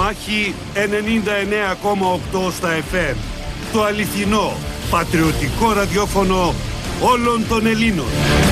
Μάχη 99,8 στα FM. Το αληθινό, πατριωτικό ραδιόφωνο όλων των Ελλήνων.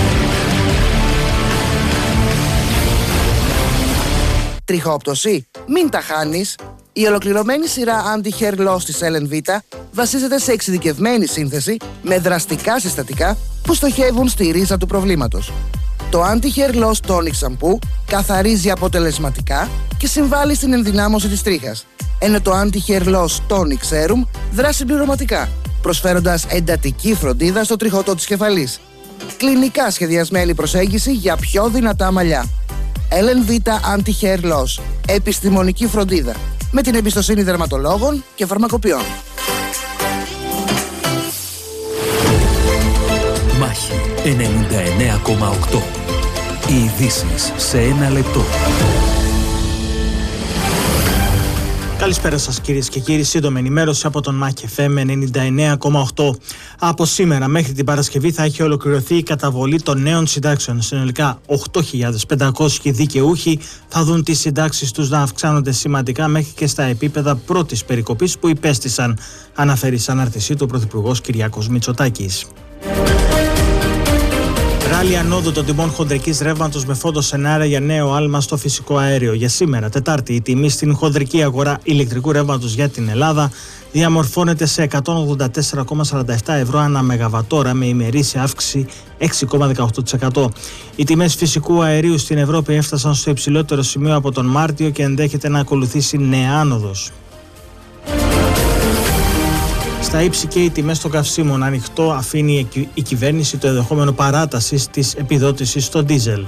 Τριχόπτωση? Μην τα χάνεις. Η ολοκληρωμένη σειρά Anti-Hair Loss της LNV βασίζεται σε εξειδικευμένη σύνθεση με δραστικά συστατικά που στοχεύουν στη ρίζα του προβλήματος. Το Anti-Hair Loss Tonic Shampoo καθαρίζει αποτελεσματικά και συμβάλλει στην ενδυνάμωση της τρίχας, ενώ το Anti-Hair Loss Tonic Serum δράσει συμπληρωματικά, προσφέροντας εντατική φροντίδα στο τριχωτό της κεφαλής. Κλινικά σχεδιασμένη προσέγγιση για πιο δυνατά μαλλιά. LNV Anti-Hair Loss. Επιστημονική φροντίδα με την εμπιστοσύνη δερματολόγων και φαρμακοποιών. Μάχη 99,8. Οι ειδήσεις σε ένα λεπτό. Καλησπέρα σας κυρίες και κύριοι, σύντομη ενημέρωση από τον Μάχη FM 99,8. Από σήμερα μέχρι την Παρασκευή θα έχει ολοκληρωθεί η καταβολή των νέων συντάξεων. Συνολικά 8.500 δικαιούχοι θα δουν τις συντάξεις τους να αυξάνονται σημαντικά μέχρι και στα επίπεδα πρώτης περικοπής που υπέστησαν, αναφέρει σε ανάρτησή του ο Πρωθυπουργός Κυριάκος Μητσοτάκης. Ράλι ανόδου των τιμών χονδρικής ρεύματος με φόντο σενάρια για νέο άλμα στο φυσικό αέριο. Για σήμερα, Τετάρτη, η τιμή στην χονδρική αγορά ηλεκτρικού ρεύματος για την Ελλάδα διαμορφώνεται σε 184,47 ευρώ ανά μεγαβατόρα με ημερήσια αύξηση 6,18%. Οι τιμές φυσικού αερίου στην Ευρώπη έφτασαν στο υψηλότερο σημείο από τον Μάρτιο και ενδέχεται να ακολουθήσει νέα άνοδος. Στα ύψη και οι τιμές των καυσίμων, ανοιχτό αφήνει η κυβέρνηση το ενδεχόμενο παράτασης της επιδότησης στο ντίζελ.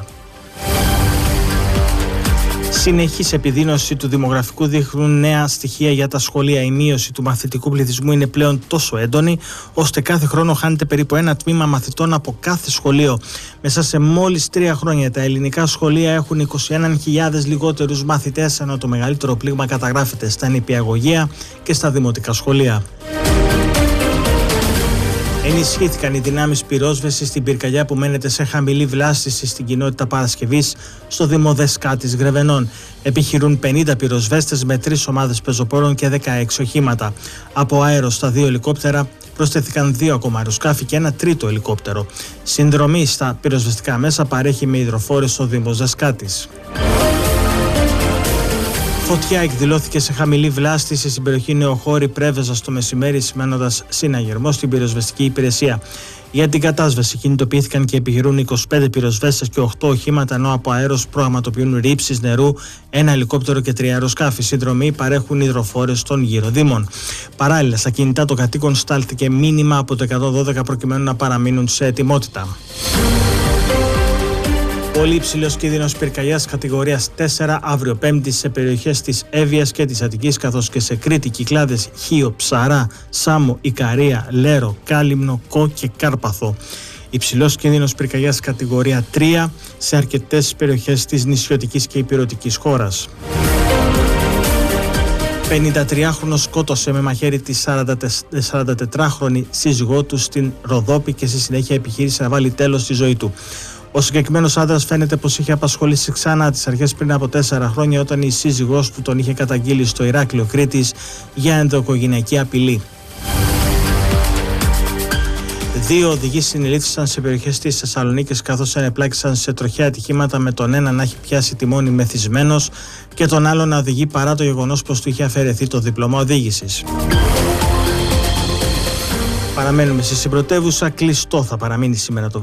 Συνεχής επιδείνωση του δημογραφικού δείχνουν νέα στοιχεία για τα σχολεία. Η μείωση του μαθητικού πληθυσμού είναι πλέον τόσο έντονη, ώστε κάθε χρόνο χάνεται περίπου ένα τμήμα μαθητών από κάθε σχολείο. Μέσα σε μόλις 3 χρόνια τα ελληνικά σχολεία έχουν 21.000 λιγότερους μαθητές, ενώ το μεγαλύτερο πλήγμα καταγράφεται στα νηπιαγωγεία και στα δημοτικά σχολεία. Ενισχύθηκαν οι δυνάμεις πυρόσβεσης στην πυρκαγιά που μένεται σε χαμηλή βλάστηση στην κοινότητα Παρασκευής στο Δήμο Δεσκάτης Γρεβενών. Επιχειρούν 50 πυροσβέστες με 3 ομάδες πεζοπόρων και 16 οχήματα. Από αέρο στα 2 ελικόπτερα προσθέθηκαν 2 ακόμα αεροσκάφη και ένα τρίτο ελικόπτερο. Συνδρομή στα πυροσβεστικά μέσα παρέχει με υδροφόρες στο Δήμο Δεσκάτης. Φωτιά εκδηλώθηκε σε χαμηλή βλάστηση στην περιοχή Νεοχώρη Πρέβεζα το μεσημέρι, σημαίνοντας συναγερμό στην πυροσβεστική υπηρεσία. Για την κατάσβεση κινητοποιήθηκαν και επιχειρούν 25 πυροσβέστες και 8 οχήματα, ενώ από αέρος προγραμματοποιούν ρήψεις νερού, 1 ελικόπτερο και 3 αεροσκάφη. Συνδρομή παρέχουν υδροφόρες των γύρω δήμων. Παράλληλα, στα κινητά των κατοίκων στάλθηκε μήνυμα από το 112 προκειμένου να παραμείνουν σε ετοιμότητα. Πολύ υψηλός κίνδυνος πυρκαγιάς κατηγορίας 4 αύριο Πέμπτη σε περιοχές της Εύβοιας και της Αττικής, καθώς και σε Κρήτη, Κυκλάδες, Χίο, Ψαρά, Σάμο, Ικαρία, Λέρο, Κάλυμνο, Κο και Κάρπαθο. Υψηλός κίνδυνος πυρκαγιάς κατηγορία 3 σε αρκετές περιοχές της νησιωτικής και ηπειρωτικής χώρας. 53χρονος σκότωσε με μαχαίρι τη 44χρονη σύζυγό του στην Ροδόπη και στη συνέχεια επιχείρησε να βάλει τέλος στη ζωή του. Ο συγκεκριμένος άντρας φαίνεται πως είχε απασχολήσει ξανά τις αρχές πριν από 4 χρόνια, όταν η σύζυγός του τον είχε καταγγείλει στο Ηράκλειο Κρήτης για ενδοοικογενειακή απειλή. 2 οδηγοί συνελήφθησαν σε περιοχές της Θεσσαλονίκης, καθώς ενεπλάκησαν σε τροχαία ατυχήματα, με τον ένα να έχει πιάσει τιμόνι μεθυσμένος και τον άλλο να οδηγεί παρά το γεγονός πως του είχε αφαιρεθεί το δίπλωμα οδήγησης. Παραμένουμε στη συμπρωτεύουσα. Κλειστό θα παραμείνει σήμερα το